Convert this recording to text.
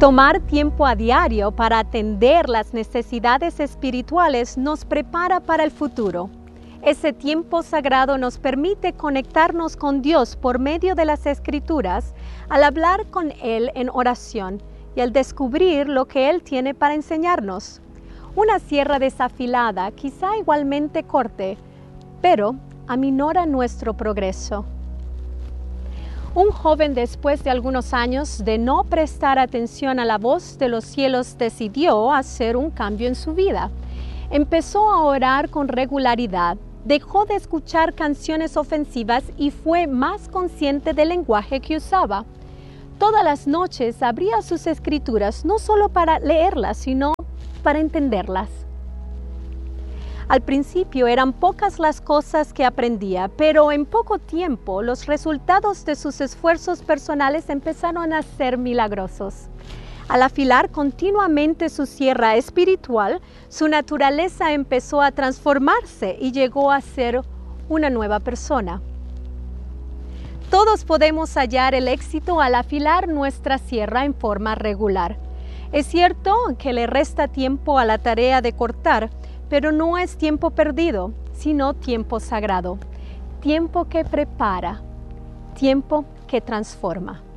Tomar tiempo a diario para atender las necesidades espirituales nos prepara para el futuro. Ese tiempo sagrado nos permite conectarnos con Dios por medio de las Escrituras, al hablar con Él en oración y al descubrir lo que Él tiene para enseñarnos. Una sierra desafilada quizá igualmente corte, pero aminora nuestro progreso. Un joven, después de algunos años de no prestar atención a la voz de los cielos, decidió hacer un cambio en su vida. Empezó a orar con regularidad, dejó de escuchar canciones ofensivas y fue más consciente del lenguaje que usaba. Todas las noches abría sus escrituras, no solo para leerlas, sino para entenderlas. Al principio eran pocas las cosas que aprendía, pero en poco tiempo los resultados de sus esfuerzos personales empezaron a ser milagrosos. Al afilar continuamente su sierra espiritual, su naturaleza empezó a transformarse y llegó a ser una nueva persona. Todos podemos hallar el éxito al afilar nuestra sierra en forma regular. Es cierto que le resta tiempo a la tarea de cortar, pero no es tiempo perdido, sino tiempo sagrado, tiempo que prepara, tiempo que transforma.